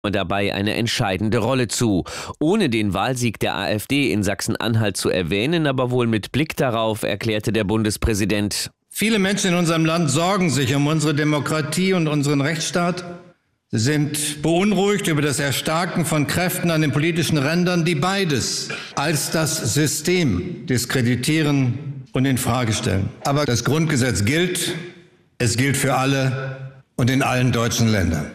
dabei eine entscheidende Rolle zu. Ohne den Wahlsieg der AfD in Sachsen-Anhalt zu erwähnen, aber wohl mit Blick darauf, erklärte der Bundespräsident: Viele Menschen in unserem Land sorgen sich um unsere Demokratie und unseren Rechtsstaat. Sie sind beunruhigt über das Erstarken von Kräften an den politischen Rändern, die beides als das System diskreditieren und in Frage stellen. Aber das Grundgesetz gilt. Es gilt für alle und in allen deutschen Ländern.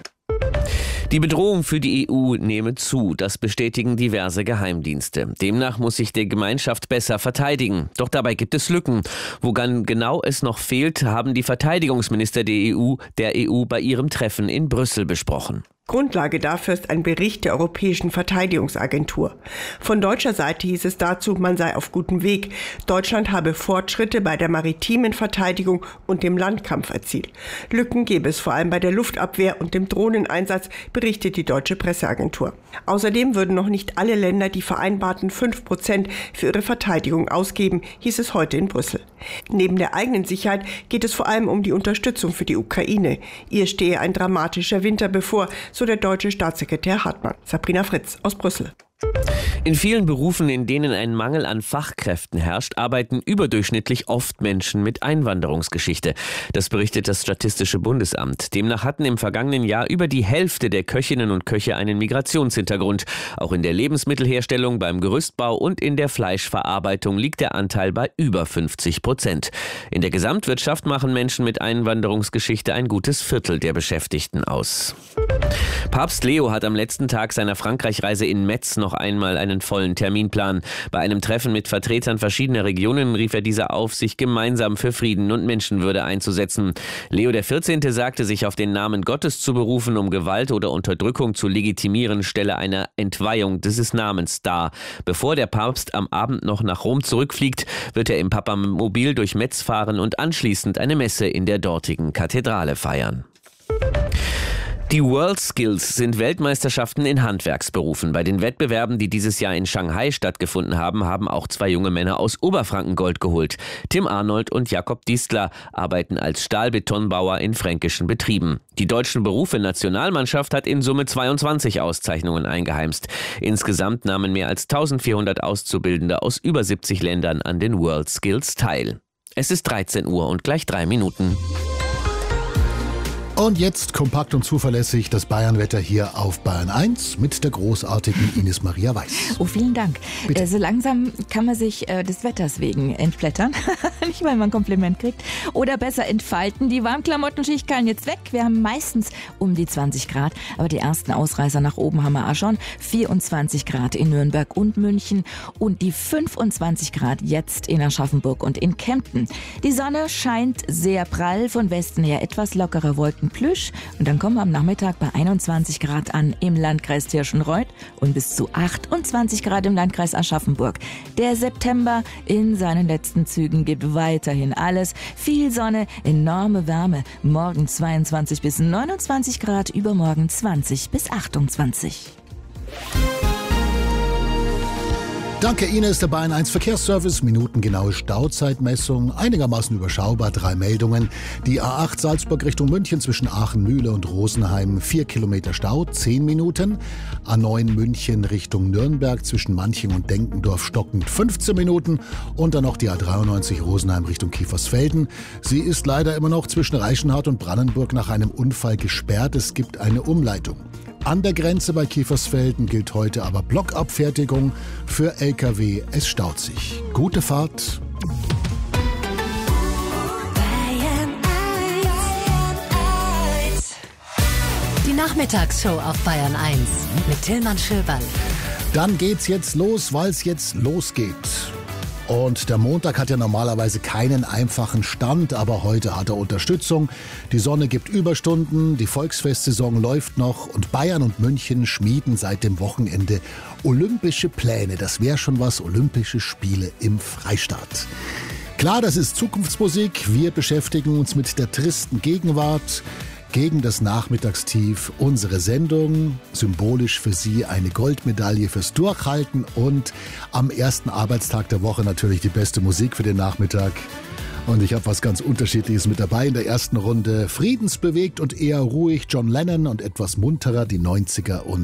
Die Bedrohung für die EU nehme zu, das bestätigen diverse Geheimdienste. Demnach muss sich die Gemeinschaft besser verteidigen. Doch dabei gibt es Lücken. Woran genau es noch fehlt, haben die Verteidigungsminister der EU bei ihrem Treffen in Brüssel besprochen. Grundlage dafür ist ein Bericht der Europäischen Verteidigungsagentur. Von deutscher Seite hieß es dazu, man sei auf gutem Weg. Deutschland habe Fortschritte bei der maritimen Verteidigung und dem Landkampf erzielt. Lücken gäbe es vor allem bei der Luftabwehr und dem Drohneneinsatz, berichtet die deutsche Presseagentur. Außerdem würden noch nicht alle Länder die vereinbarten 5% für ihre Verteidigung ausgeben, hieß es heute in Brüssel. Neben der eigenen Sicherheit geht es vor allem um die Unterstützung für die Ukraine. Ihr stehe ein dramatischer Winter bevor, so der deutsche Staatssekretär Hartmann. Sabrina Fritz aus Brüssel. In vielen Berufen, in denen ein Mangel an Fachkräften herrscht, arbeiten überdurchschnittlich oft Menschen mit Einwanderungsgeschichte. Das berichtet das Statistische Bundesamt. Demnach hatten im vergangenen Jahr über die Hälfte der Köchinnen und Köche einen Migrationshintergrund. Auch in der Lebensmittelherstellung, beim Gerüstbau und in der Fleischverarbeitung liegt der Anteil bei über 50%. In der Gesamtwirtschaft machen Menschen mit Einwanderungsgeschichte ein gutes Viertel der Beschäftigten aus. Papst Leo hat am letzten Tag seiner Frankreich-Reise in Metz noch einmal einen vollen Terminplan. Bei einem Treffen mit Vertretern verschiedener Regionen rief er diese auf, sich gemeinsam für Frieden und Menschenwürde einzusetzen. Leo XIV. Sagte, sich auf den Namen Gottes zu berufen, um Gewalt oder Unterdrückung zu legitimieren, stelle eine Entweihung dieses Namens dar. Bevor der Papst am Abend noch nach Rom zurückfliegt, wird er im Papamobil durch Metz fahren und anschließend eine Messe in der dortigen Kathedrale feiern. Die WorldSkills sind Weltmeisterschaften in Handwerksberufen. Bei den Wettbewerben, die dieses Jahr in Shanghai stattgefunden haben, haben auch zwei junge Männer aus Oberfranken Gold geholt. Tim Arnold und Jakob Diestler arbeiten als Stahlbetonbauer in fränkischen Betrieben. Die deutschen Berufe-Nationalmannschaft hat in Summe 22 Auszeichnungen eingeheimst. Insgesamt nahmen mehr als 1400 Auszubildende aus über 70 Ländern an den WorldSkills teil. Es ist 13 Uhr und gleich 3 Minuten. Und jetzt kompakt und zuverlässig das Bayernwetter hier auf Bayern 1 mit der großartigen Ines Maria Weiß. Oh, vielen Dank. So langsam kann man sich des Wetters wegen entblättern. Nicht, weil man ein Kompliment kriegt. Oder besser entfalten. Die Warmklamottenschicht kann jetzt weg. Wir haben meistens um die 20 Grad. Aber die ersten Ausreißer nach oben haben wir auch schon. 24 Grad in Nürnberg und München. Und die 25 Grad jetzt in Aschaffenburg und in Kempten. Die Sonne scheint sehr prall. Von Westen her etwas lockere Wolken. Plüsch. Und dann kommen wir am Nachmittag bei 21 Grad an im Landkreis Tirschenreuth und bis zu 28 Grad im Landkreis Aschaffenburg. Der September in seinen letzten Zügen gibt weiterhin alles. Viel Sonne, enorme Wärme. Morgen 22 bis 29 Grad, übermorgen 20 bis 28. Danke Ines, der Bayern 1 Verkehrsservice, minutengenaue Stauzeitmessung, einigermaßen überschaubar, 3 Meldungen. Die A8 Salzburg Richtung München zwischen Aachen, Mühle und Rosenheim, 4 Kilometer Stau, 10 Minuten. A9 München Richtung Nürnberg zwischen Manching und Denkendorf stockend 15 Minuten. Und dann noch die A93 Rosenheim Richtung Kiefersfelden. Sie ist leider immer noch zwischen Reichenhall und Brandenburg nach einem Unfall gesperrt. Es gibt eine Umleitung. An der Grenze bei Kiefersfelden gilt heute aber Blockabfertigung für Lkw. Es staut sich. Gute Fahrt. Die Nachmittagsshow auf Bayern 1 mit Tillmann Schöberl. Dann geht's jetzt los, weil es jetzt losgeht. Und der Montag hat ja normalerweise keinen einfachen Stand, aber heute hat er Unterstützung. Die Sonne gibt Überstunden, die Volksfestsaison läuft noch und Bayern und München schmieden seit dem Wochenende olympische Pläne. Das wäre schon was, Olympische Spiele im Freistaat. Klar, das ist Zukunftsmusik. Wir beschäftigen uns mit der tristen Gegenwart. Gegen das Nachmittagstief unsere Sendung, symbolisch für Sie eine Goldmedaille fürs Durchhalten und am ersten Arbeitstag der Woche natürlich die beste Musik für den Nachmittag. Und ich habe was ganz Unterschiedliches mit dabei in der ersten Runde. Friedensbewegt und eher ruhig John Lennon und etwas munterer die 90er und